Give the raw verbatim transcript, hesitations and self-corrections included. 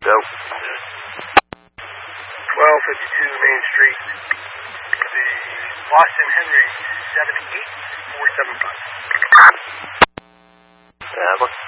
Go. twelve fifty-two Main Street. The Boston Henry seven eight four seven five. Yeah, look.